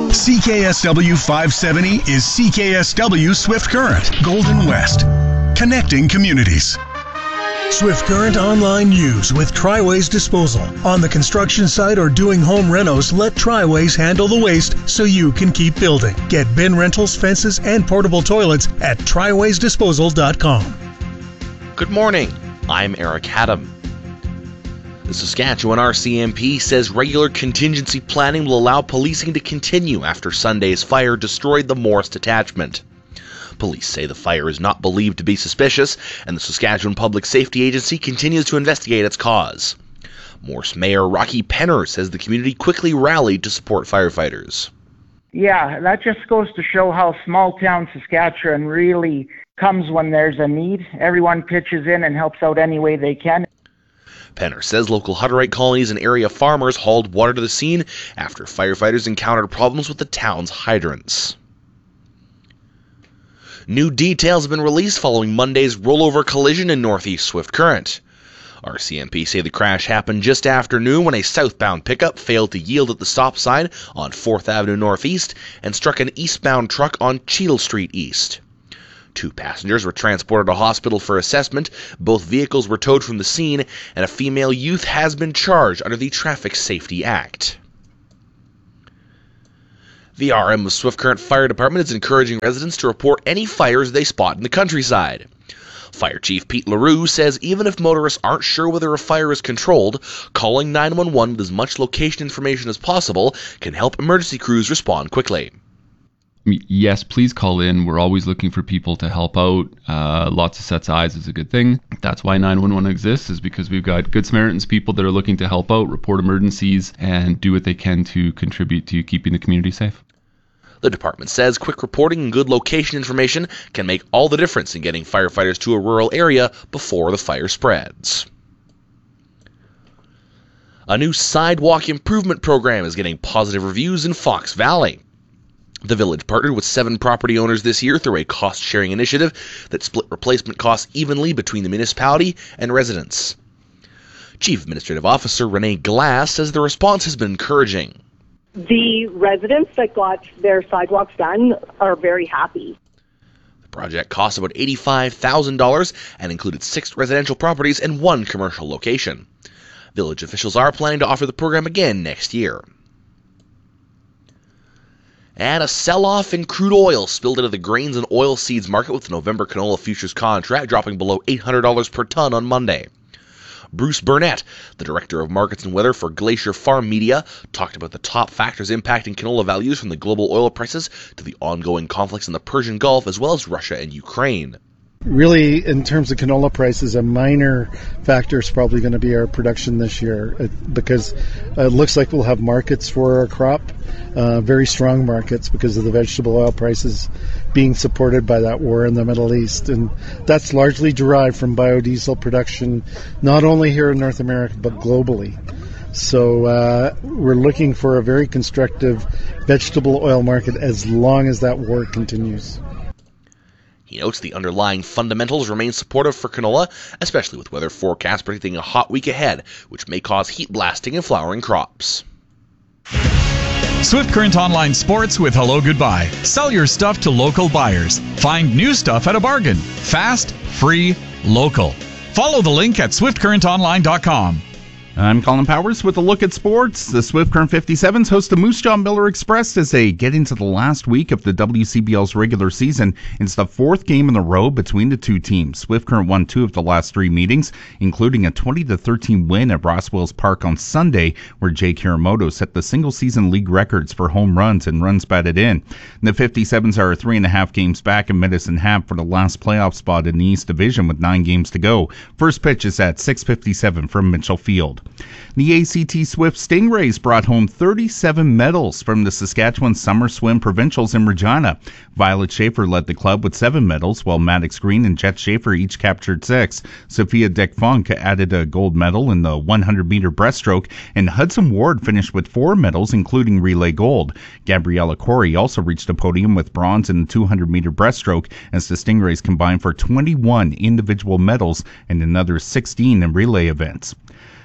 CKSW 570 is CKSW Swift Current, Golden West, connecting communities. Swift Current Online News with Triways Disposal. On the construction site or doing home renos, let Triways handle the waste so you can keep building. Get bin rentals, fences, and portable toilets at triwaysdisposal.com. Good morning. I'm Eric Haddam. The Saskatchewan RCMP says regular contingency planning will allow policing to continue after Sunday's fire destroyed the Morse detachment. Police say the fire is not believed to be suspicious, and the Saskatchewan Public Safety Agency continues to investigate its cause. Morse Mayor Rocky Penner says the community quickly rallied to support firefighters. Yeah, that just goes to show how small-town Saskatchewan really comes when there's a need. Everyone pitches in and helps out any way they can. Penner says local Hutterite colonies and area farmers hauled water to the scene after firefighters encountered problems with the town's hydrants. New details have been released following Monday's rollover collision in Northeast Swift Current. RCMP say the crash happened just after noon when a southbound pickup failed to yield at the stop sign on 4th Avenue Northeast and struck an eastbound truck on Cheadle Street East. 2 passengers were transported to hospital for assessment, both vehicles were towed from the scene, and a female youth has been charged under the Traffic Safety Act. The RM of Swift Current Fire Department is encouraging residents to report any fires they spot in the countryside. Fire Chief Pete LaRue says even if motorists aren't sure whether a fire is controlled, calling 911 with as much location information as possible can help emergency crews respond quickly. Yes, please call in. We're always looking for people to help out. Lots of sets of eyes is a good thing. That's why 911 exists, is because we've got Good Samaritans, people that are looking to help out, report emergencies, and do what they can to contribute to keeping the community safe. The department says quick reporting and good location information can make all the difference in getting firefighters to a rural area before the fire spreads. A new sidewalk improvement program is getting positive reviews in Fox Valley. The village partnered with 7 property owners this year through a cost-sharing initiative that split replacement costs evenly between the municipality and residents. Chief Administrative Officer Renee Glass says the response has been encouraging. The residents that got their sidewalks done are very happy. The project cost about $85,000 and included 6 residential properties and 1 commercial location. Village officials are planning to offer the program again next year. And a sell-off in crude oil spilled into the grains and oilseeds market with the November canola futures contract dropping below $800 per ton on Monday. Bruce Burnett, the Director of Markets and Weather for Glacier Farm Media, talked about the top factors impacting canola values from the global oil prices to the ongoing conflicts in the Persian Gulf as well as Russia and Ukraine. Really, in terms of canola prices, a minor factor is probably going to be our production this year because it looks like we'll have markets for our crop, very strong markets because of the vegetable oil prices being supported by that war in the Middle East. And that's largely derived from biodiesel production, not only here in North America, but globally. So we're looking for a very constructive vegetable oil market as long as that war continues. He notes the underlying fundamentals remain supportive for canola, especially with weather forecasts predicting a hot week ahead, which may cause heat blasting in flowering crops. Swift Current Online Sports with Hello Goodbye. Sell your stuff to local buyers. Find new stuff at a bargain. Fast, free, local. Follow the link at swiftcurrentonline.com. I'm Colin Powers with a look at sports. The Swift Current 57s host the Moose Jaw Miller Express as they get into the last week of the WCBL's regular season. It's the 4th game in a row between the 2 teams. Swift Current won 2 of the last 3 meetings, including a 20-13 win at Rosswells Park on Sunday, where Jake Hiramoto set the single-season league records for home runs and runs batted in. The 57s are 3.5 games back in Medicine Hat for the last playoff spot in the East Division with 9 games to go. First pitch is at 6:57 from Mitchell Field. The ACT Swift Stingrays brought home 37 medals from the Saskatchewan Summer Swim Provincials in Regina. Violet Schaefer led the club with 7 medals, while Maddox Green and Jet Schaefer each captured 6. Sophia Dick-Funk added a gold medal in the 100-meter breaststroke, and Hudson Ward finished with 4 medals, including relay gold. Gabriella Corey also reached a podium with bronze in the 200-meter breaststroke, as the Stingrays combined for 21 individual medals and another 16 in relay events.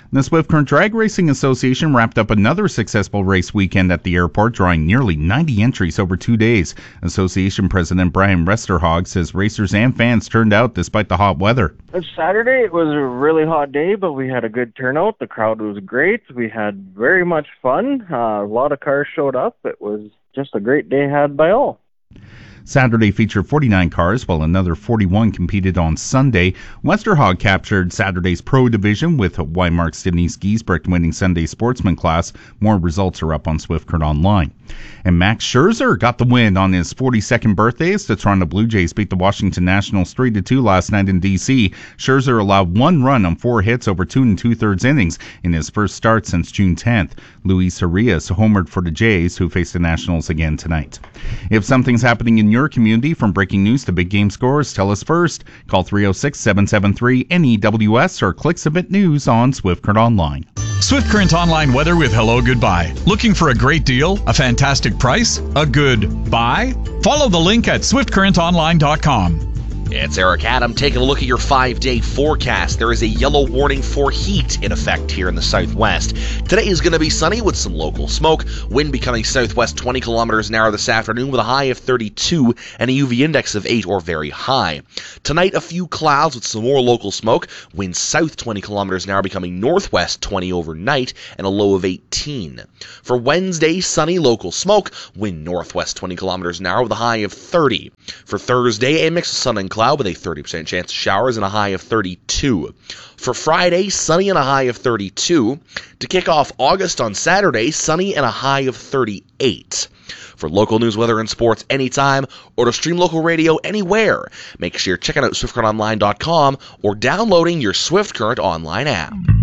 The Swift Current Drag Racing Association wrapped up another successful race weekend at the airport, drawing nearly 90 entries over 2 days. Association President Brian Westerhog says racers and fans turned out despite the hot weather. Saturday, it was a really hot day, but we had a good turnout. The crowd was great. We had very much fun. A lot of cars showed up. It was just a great day had by all. Saturday featured 49 cars, while another 41 competed on Sunday. Westerhog captured Saturday's Pro Division, with Weimark's Denise Giesbrecht winning Sunday's Sportsman class. More results are up on Swift Current Online. And Max Scherzer got the win on his 42nd birthday as the Toronto Blue Jays beat the Washington Nationals 3-2 last night in D.C. Scherzer allowed 1 run on 4 hits over 2 2/3 innings in his first start since June 10th. Luis Arias homered for the Jays, who face the Nationals again tonight. If something's happening in your community, from breaking news to big game scores, tell us first. Call 306-773-NEWS or click Submit News on Swift Current Online. Swift Current Online weather with Hello Goodbye. Looking for a great deal, a fantastic price, a good buy? Follow the link at swiftcurrentonline.com. It's Eric Adam taking a look at your 5-day forecast. There is a yellow warning for heat in effect here in the southwest. Today is going to be sunny with some local smoke. Wind becoming southwest 20 kilometers an hour this afternoon with a high of 32 and a UV index of 8 or very high. Tonight, a few clouds with some more local smoke. Wind south 20 kilometers an hour becoming northwest 20 overnight and a low of 18. For Wednesday, sunny local smoke. Wind northwest 20 kilometers an hour with a high of 30. For Thursday, a mix of sun and cloud with a 30% chance of showers and a high of 32. For Friday, sunny and a high of 32. To kick off August on Saturday, sunny and a high of 38. For local news, weather, and sports anytime, or to stream local radio anywhere, make sure you're checking out SwiftCurrentOnline.com or downloading your Swift Current Online app.